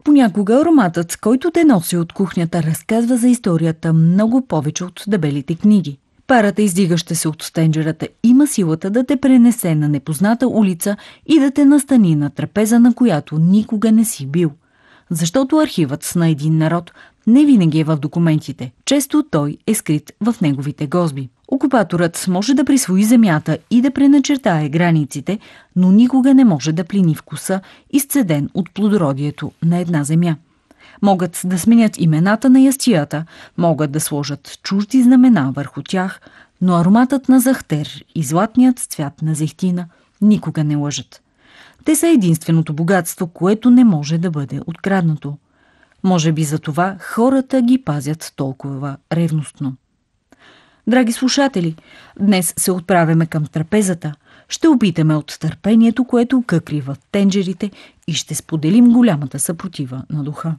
Понякога ароматът, който те носи от кухнята, разказва за историята много повече от дебелите книги. Парата, издигаща се от тенджерата, има силата да те пренесе на непозната улица и да те настани на трапеза, на която никога не си бил. Защото архивът на един народ не винаги е в документите. Често той е скрит в неговите гозби. Окупаторът може да присвои земята и да преначертае границите, но никога не може да плени вкуса, изцеден от плодородието на една земя. Могат да сменят имената на ястията, могат да сложат чужди знамена върху тях, но ароматът на захтер и златният цвят на зехтина никога не лъжат. Те са единственото богатство, което не може да бъде откраднато. Може би за това хората ги пазят толкова ревностно. Драги слушатели, днес се отправяме към трапезата. Ще опитаме от търпението, което къкри в тенджерите, и ще споделим голямата съпротива на духа.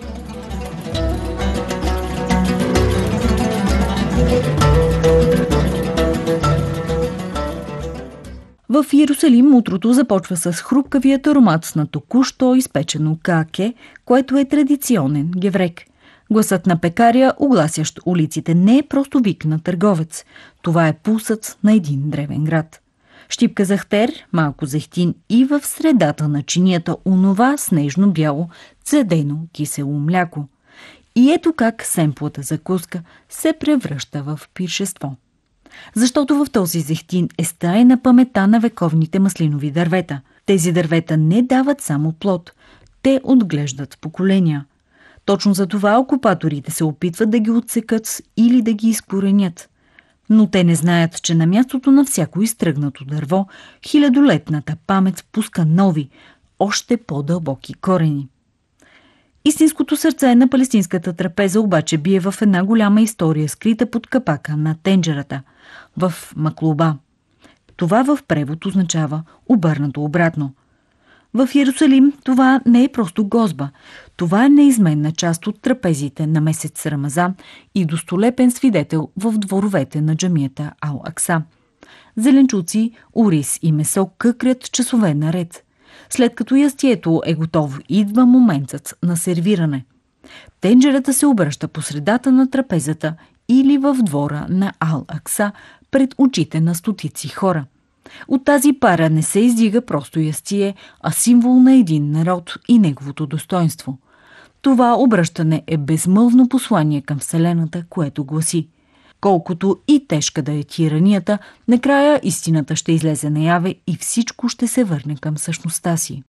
В Йерусалим утрото започва с хрупкавият аромат на току-що изпечено каке, което е традиционен геврек. Гласът на пекаря, огласящ улиците, не е просто вик на търговец. Това е пулсът на един древен град. Щипка захтер, малко зехтин и в средата на чинията онова снежно-бяло, цедено кисело мляко. И ето как семплата закуска се превръща в пиршество. Защото в този зехтин е стаена паметта на вековните маслинови дървета. Тези дървета не дават само плод, те отглеждат поколения. Точно за това окупаторите се опитват да ги отсекат или да ги изкоренят. Но те не знаят, че на мястото на всяко изтръгнато дърво хилядолетната памет пуска нови, още по-дълбоки корени. Истинското сърце на палестинската трапеза обаче бие в една голяма история, скрита под капака на тенджерата, в маклуба. Това в превод означава обърнато обратно. В Йерусалим това не е просто гозба. Това е неизменна част от трапезите на месец Рамазан и достолепен свидетел в дворовете на джамията Ал-Акса. Зеленчуци, ориз и месо къкрят часове наред. След като ястието е готово, идва моментът на сервиране. Тенджерата се обръща по средата на трапезата или в двора на Ал-Акса пред очите на стотици хора. От тази пара не се издига просто ястие, а символ на един народ и неговото достоинство. Това обръщане е безмълвно послание към Вселената, което гласи: колкото и тежка да е тиранията, накрая истината ще излезе наяве и всичко ще се върне към същността си.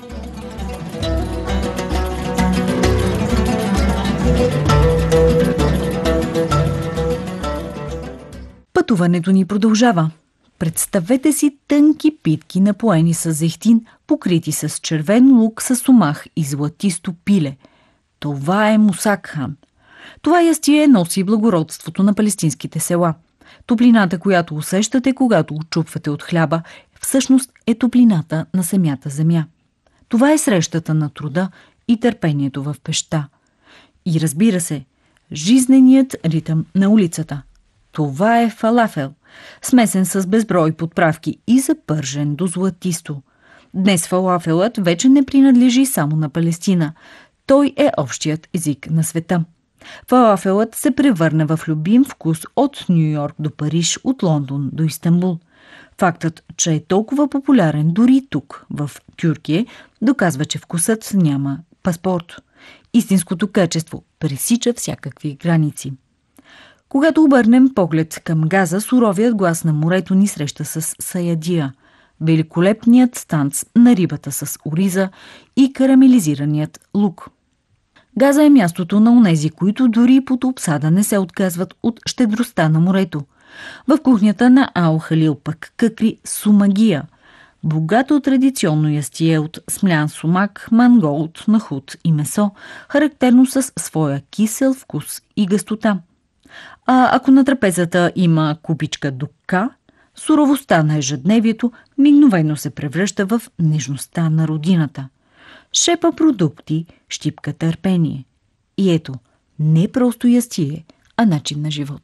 Пътуването ни продължава. Представете си тънки питки, напоени с зехтин, покрити с червен лук, с сумах и златисто пиле. Това е мусакхан. Това ястие носи благородството на палестинските села. Топлината, която усещате, когато отчупвате от хляба, всъщност е топлината на самата земя. Това е срещата на труда и търпението в пещта. И разбира се, жизненият ритъм на улицата. Това е фалафел, смесен с безброй подправки и запържен до златисто. Днес фалафелът вече не принадлежи само на Палестина. Той е общият език на света. Фалафелът се превърна в любим вкус от Ню Йорк до Париж, от Лондон до Истанбул. Фактът, че е толкова популярен дори тук, в Тюркия, доказва, че вкусът няма паспорт. Истинското качество пресича всякакви граници. Когато обърнем поглед към Газа, суровият глас на морето ни среща с саядия, великолепният танц на рибата с ориза и карамелизираният лук. Газа е мястото на онези, които дори под обсада не се отказват от щедростта на морето. В кухнята на Ал-Халил пък къкри сумагия, богато традиционно ястие от смлян сумак, манголт, нахут и месо, характерно с своя кисел вкус и гъстота. А ако на трапезата има купичка дукка, суровостта на ежедневието мигновено се превръща в нежността на родината. Шепа продукти, щипка търпение. И ето, не просто ястие, а начин на живот.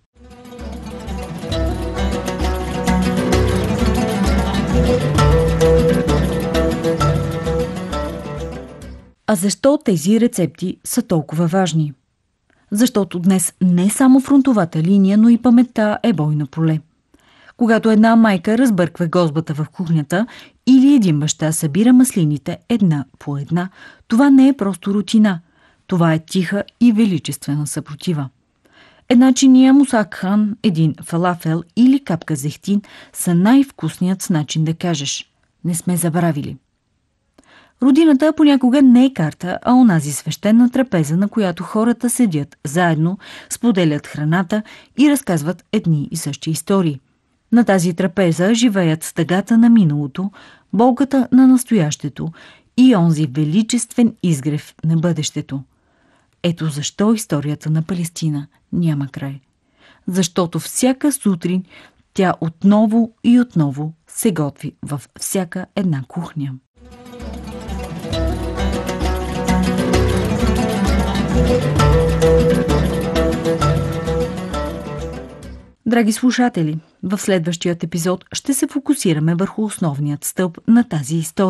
А защо тези рецепти са толкова важни? Защото днес не само фронтовата линия, но и паметта е бойно поле. Когато една майка разбърква гозбата в кухнята или един баща събира маслините една по една, това не е просто рутина. Това е тиха и величествена съпротива. Една чиния мусакхан, един фалафел или капка зехтин са най-вкусният начин да кажеш: не сме забравили. Родината понякога не е карта, а онази свещена трапеза, на която хората седят заедно, споделят храната и разказват едни и същи истории. На тази трапеза живеят стъгата на миналото, болката на настоящето и онзи величествен изгрев на бъдещето. Ето защо историята на Палестина няма край. Защото всяка сутрин тя отново и отново се готви във всяка една кухня. Драги слушатели, в следващият епизод ще се фокусираме върху основният стълб на тази история.